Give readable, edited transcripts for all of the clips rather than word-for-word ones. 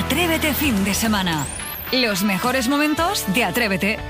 Atrévete fin de semana. Los mejores momentos de Atrévete.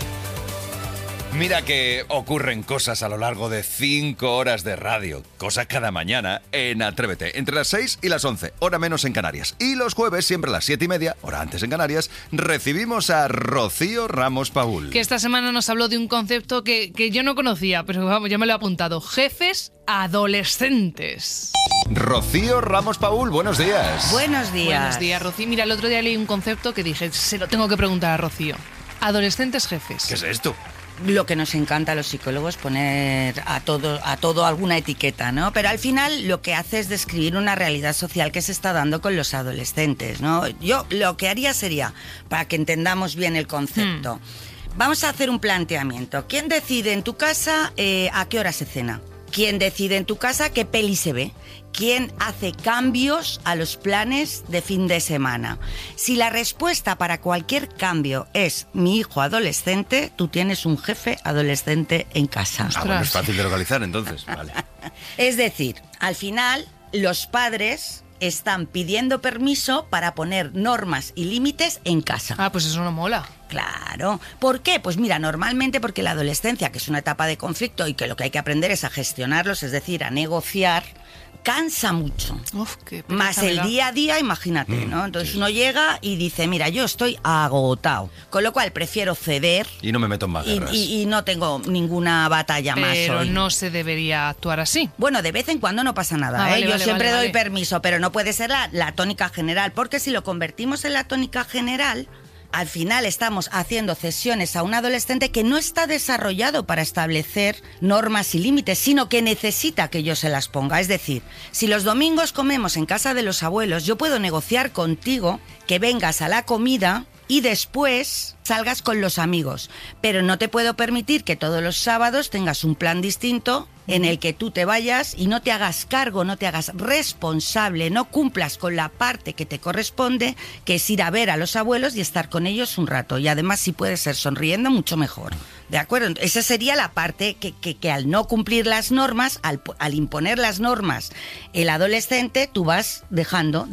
Mira que ocurren cosas a lo largo de 5 horas de radio, cosas cada mañana en Atrévete, entre las 6 y las 11, hora menos en Canarias. Y los jueves, siempre a las 7:30, hora antes en Canarias, recibimos a Rocío Ramos Paul. Que esta semana nos habló de un concepto que yo no conocía, pero vamos, ya me lo he apuntado. Jefes adolescentes. Rocío Ramos Paul, buenos días. Buenos días. Buenos días, Rocío. Mira, el otro día leí un concepto que dije, se lo tengo que preguntar a Rocío. Adolescentes jefes. ¿Qué es esto? Lo que nos encanta a los psicólogos, poner a todo alguna etiqueta, ¿no? Pero al final lo que hace es describir una realidad social que se está dando con los adolescentes, ¿no? Yo lo que haría sería, para que entendamos bien el concepto, vamos a hacer un planteamiento. ¿Quién decide en tu casa a qué hora se cena? ¿Quién decide en tu casa qué peli se ve? ¿Quién hace cambios a los planes de fin de semana? Si la respuesta para cualquier cambio es mi hijo adolescente, tú tienes un jefe adolescente en casa. Bueno, es fácil de localizar entonces, vale. Es decir, al final los padres están pidiendo permiso para poner normas y límites en casa. Ah, pues eso no mola. Claro. ¿Por qué? Pues mira, normalmente porque la adolescencia, que es una etapa de conflicto y que lo que hay que aprender es a gestionarlos, es decir, a negociar, cansa mucho. Uf, qué más el día a día, imagínate, ¿no? Entonces uno llega y dice, mira, yo estoy agotado, con lo cual prefiero ceder y no me meto en más guerras. Y no tengo ninguna batalla más hoy. Pero no se debería actuar así. Bueno, de vez en cuando no pasa nada, vale, yo vale, siempre vale, doy permiso, pero no puede ser la tónica general, porque si lo convertimos en la tónica general, al final estamos haciendo cesiones a un adolescente que no está desarrollado para establecer normas y límites, sino que necesita que yo se las ponga. Es decir, si los domingos comemos en casa de los abuelos, yo puedo negociar contigo que vengas a la comida y después salgas con los amigos, pero no te puedo permitir que todos los sábados tengas un plan distinto en el que tú te vayas y no te hagas cargo, no te hagas responsable, no cumplas con la parte que te corresponde, que es ir a ver a los abuelos y estar con ellos un rato. Y además, si puede ser sonriendo, mucho mejor. ¿De acuerdo? Esa sería la parte que al no cumplir las normas, al imponer las normas, el adolescente, tú vas dejando.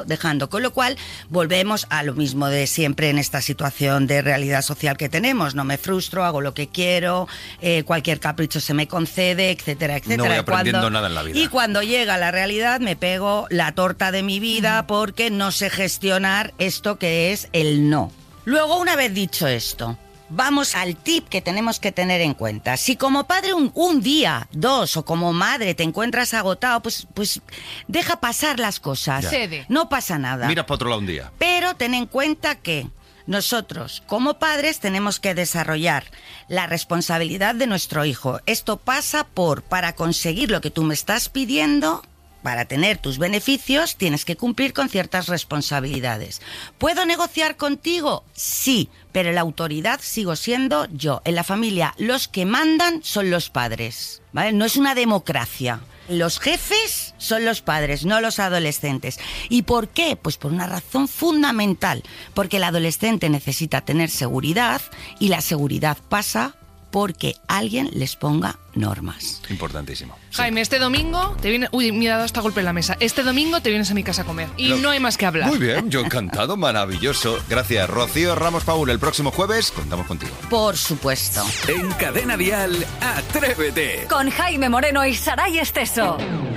Con lo cual, volvemos a lo mismo de siempre en esta situación de realidad social que tenemos. No me frustro, hago lo que quiero, cualquier capricho se me concede, etcétera, etcétera. No voy aprendiendo nada en la vida. Y cuando llega la realidad me pego la torta de mi vida porque no sé gestionar esto que es el no. Luego, una vez dicho esto, vamos al tip que tenemos que tener en cuenta. Si como padre un día, dos, o como madre te encuentras agotado, pues deja pasar las cosas. Cede. No pasa nada. Mira para otro lado un día. Pero ten en cuenta que nosotros, como padres, tenemos que desarrollar la responsabilidad de nuestro hijo. Esto pasa para conseguir lo que tú me estás pidiendo, para tener tus beneficios, tienes que cumplir con ciertas responsabilidades. ¿Puedo negociar contigo? Sí, pero la autoridad sigo siendo yo. En la familia, los que mandan son los padres, ¿vale? No es una democracia. Los jefes son los padres, no los adolescentes. ¿Y por qué? Pues por una razón fundamental. Porque el adolescente necesita tener seguridad y la seguridad pasa porque alguien les ponga normas. Importantísimo. Jaime, este domingo te viene... Uy, me ha dado hasta golpe en la mesa. Este domingo te vienes a mi casa a comer. Y no hay más que hablar. Muy bien, yo encantado, maravilloso. Gracias, Rocío Ramos Paul. El próximo jueves contamos contigo. Por supuesto. En Cadena Dial, Atrévete. Con Jaime Moreno y Saray Esteso.